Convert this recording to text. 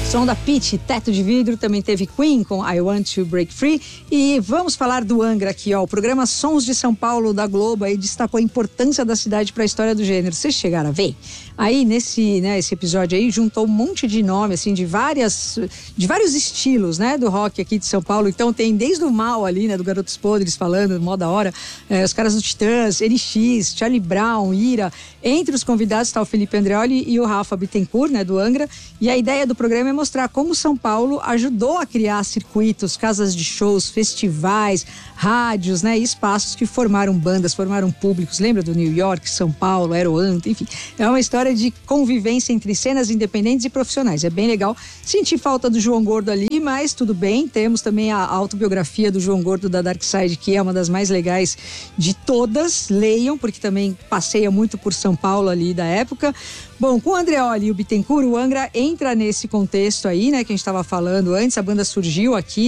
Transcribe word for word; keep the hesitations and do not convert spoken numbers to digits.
Som da Pitty, Teto de Vidro, também teve Queen com I Want to Break Free. E vamos falar do Angra aqui, ó. O programa Sons de São Paulo da Globo aí destacou a importância da cidade para a história do gênero. Vocês chegaram a ver? Aí nesse, né, esse episódio aí juntou um monte de nome, assim, de várias, de vários estilos, né, do rock aqui de São Paulo. Então tem desde o Mal ali, né, do Garotos Podres falando, mó da hora, é, os caras do Titãs, N X, Charlie Brown, Ira. Entre os convidados está o Felipe Andreoli e o Rafa Bittencourt, né, do Angra. E a ideia do programa é mostrar como São Paulo ajudou a criar circuitos, casas de shows, festivais, rádios, né, e espaços que formaram bandas, formaram públicos. Lembra do New York, São Paulo, Aeroanta, enfim. É uma história de convivência entre cenas independentes e profissionais. É bem legal. Senti falta do João Gordo ali, mas tudo bem. Temos também a autobiografia do João Gordo da Dark Side, que é uma das mais legais de todas. Leiam, porque também passeia muito por São Paulo ali da época. Bom, com o Andreoli e o Bittencourt, o Angra entra nesse contexto aí, né, que a gente estava falando antes. A banda surgiu aqui